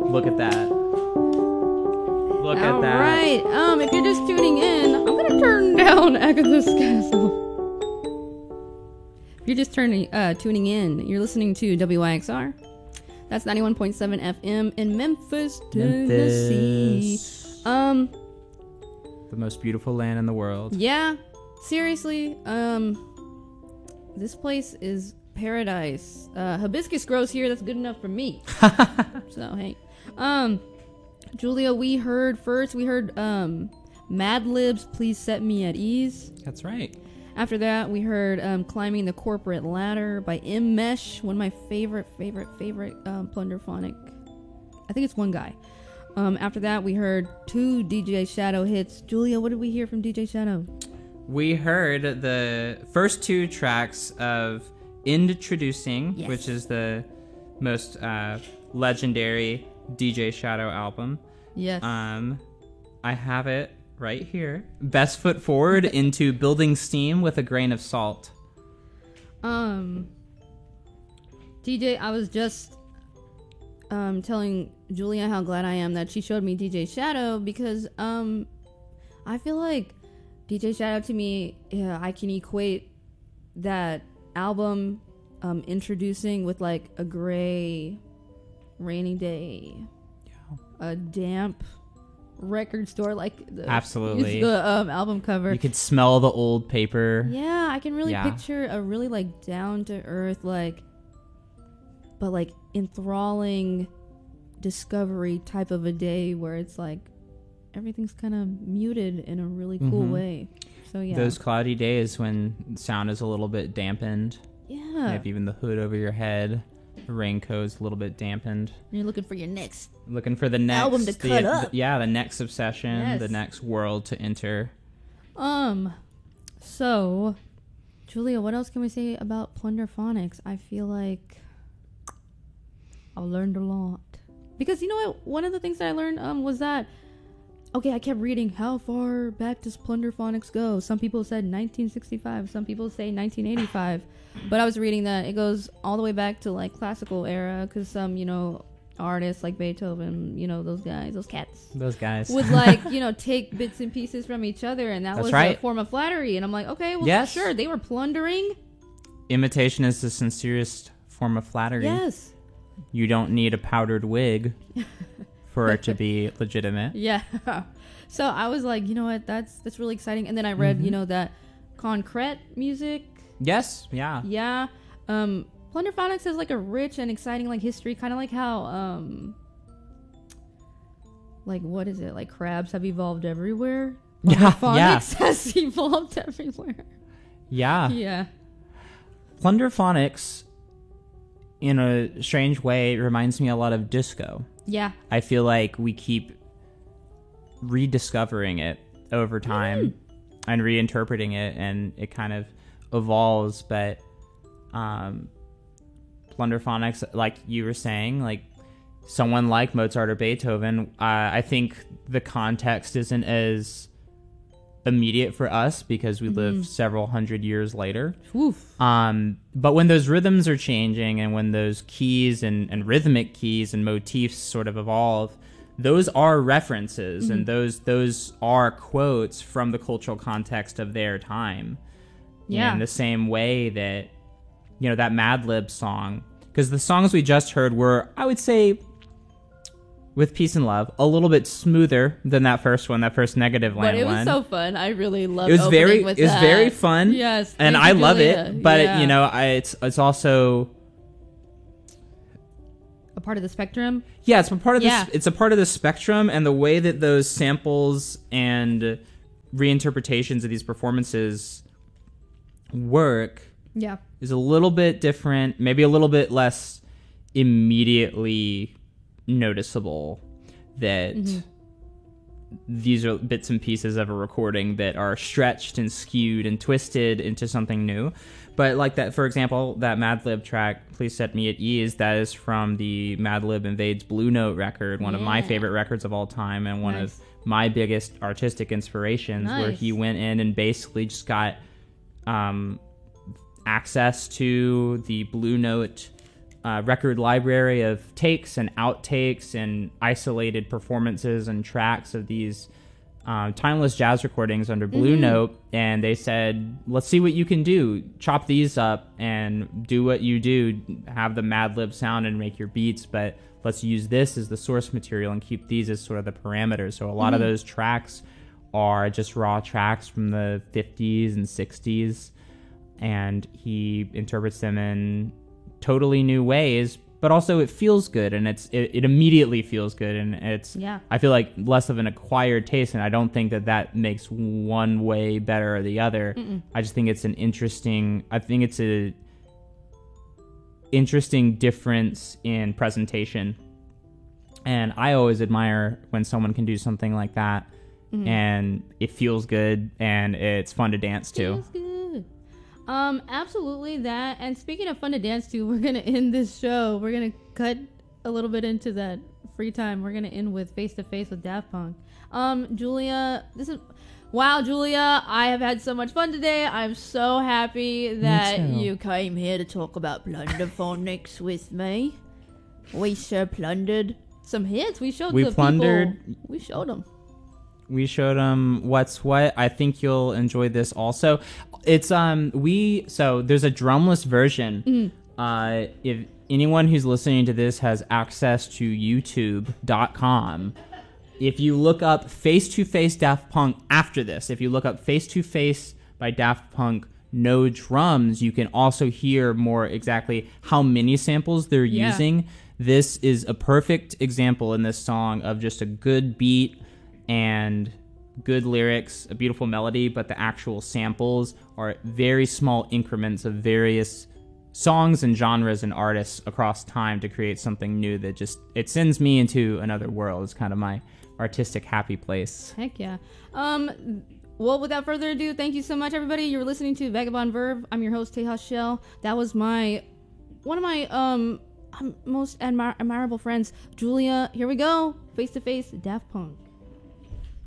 Look at that. Look at that. All right. If you're just tuning in, I'm gonna turn down Agatha's Castle. If you're just tuning in, you're listening to WYXR. That's 91.7 FM in Memphis, Tennessee. The most beautiful land in the world. Yeah. Seriously. This place is paradise. Hibiscus grows here. That's good enough for me. So hey. Julia, we heard Madlib's Please Set Me at Ease. That's right. After that, we heard Climbing the Corporate Ladder by M. Mesh, one of my favorite Plunderphonic. I think it's one guy. After that, we heard 2 DJ Shadow hits. Julia, what did we hear from DJ Shadow? We heard the first 2 tracks of Introducing, Yes. which is the most legendary DJ Shadow album. Yes. I have it right here. Best Foot Forward into Building Steam with a Grain of Salt. DJ, I was just telling Julia how glad I am that she showed me DJ Shadow because I feel like DJ Shadow to me, I can equate that album Introducing with like a gray rainy day. Yeah. A damp record store, like Absolutely. the album cover. You could smell the old paper. Yeah, I can really Yeah. picture a really like down to earth, like, but like enthralling discovery type of a day where it's like everything's kind of muted in a really cool way. So yeah, Those cloudy days when sound is a little bit dampened. You yeah, have even the hood over your head. The raincoat's a little bit dampened. you're looking for your next Looking for the next album to cut up. Yeah, the next obsession, Yes. the next world to enter. So Julia, what else can we say about Plunderphonics? I feel like I learned a lot. Because you know what? One of the things that I learned was that, okay, I kept reading, how far back does Plunderphonics go? Some people said 1965. Some people say 1985. But I was reading that it goes all the way back to like classical era because some, artists like Beethoven, those guys, those cats, Those guys. would like, take bits and pieces from each other, and that That's was right. a form of flattery. And I'm like, okay, well, Yes. sure, they were plundering. Imitation is the sincerest form of flattery. Yes. You don't need a powdered wig for it to be legitimate. Yeah. So I was like, you know what, that's really exciting. And then I read, that concrete music. Yes, yeah. Yeah. Plunderphonics has like a rich and exciting like history, kind of like how like what is it? Like crabs have evolved everywhere. Yeah, Plunderphonics has evolved everywhere. Yeah. Yeah. Plunderphonics, in a strange way, reminds me a lot of disco. Yeah. I feel like we keep rediscovering it over time and reinterpreting it, and it kind of evolves. But Plunderphonics, like you were saying, like someone like Mozart or Beethoven, I think the context isn't as immediate for us because we live several hundred years later. Oof. But when those rhythms are changing and when those keys and rhythmic keys and motifs sort of evolve, those are references and those are quotes from the cultural context of their time. Yeah. In the same way that, that Madlib song, because the songs we just heard were, I would say, with Peace and Love, a little bit smoother than that first one, that first Negative Land But it was one. so fun. I really loved It was opening with that. very fun. Yes. And thank I you, love Julia. it, but Yeah. it's also a part of the spectrum. yeah, it's a part of Yeah. this. It's a part of the spectrum, and the way that those samples and reinterpretations of these performances work Yeah. is a little bit different, maybe a little bit less immediately noticeable. That these are bits and pieces of a recording that are stretched and skewed and twisted into something new. But like that, for example, that Madlib track, Please Set Me at Ease, that is from the Madlib Invades Blue Note record, one of my favorite records of all time, and one of my biggest artistic inspirations, where he went in and basically just got access to the Blue Note record library of takes and outtakes and isolated performances and tracks of these timeless jazz recordings under Blue Note, and they said, let's see what you can do. Chop these up and do what you do. Have the Mad Lib sound and make your beats, but let's use this as the source material and keep these as sort of the parameters. So a lot of those tracks are just raw tracks from the 50s and 60s, and he interprets them in totally new ways, but also it feels good, and it immediately feels good, and it's I feel like less of an acquired taste, and I don't think that makes one way better or the other. I just think it's an interesting difference in presentation, and I always admire when someone can do something like that, and it feels good and it's fun to dance to. Feels good. Absolutely that. And speaking of fun to dance to, we're gonna end this show. We're gonna cut a little bit into that free time. We're gonna end with Face to Face with Daft Punk. Julia, Julia, I have had so much fun today. I'm so happy that you came here to talk about Plunderphonics with me. We sure plundered some hits. We showed people. We showed them. We showed them what's what. I think you'll enjoy this also. It's so there's a drumless version. If anyone who's listening to this has access to youtube.com, if you look up Face to Face Daft Punk after this, if you look up Face to Face by Daft Punk no drums, you can also hear more exactly how many samples they're using. This is a perfect example in this song of just a good beat and good lyrics, a beautiful melody, but the actual samples are very small increments of various songs and genres and artists across time to create something new that just, it sends me into another world. It's kind of my artistic happy place. Heck yeah. Well, without further ado, thank you so much, everybody. You're listening to Vagabond Verve. I'm your host, Tejas Shell. That was one of my most admirable friends, Julia. Here we go. Face to Face, Daft Punk.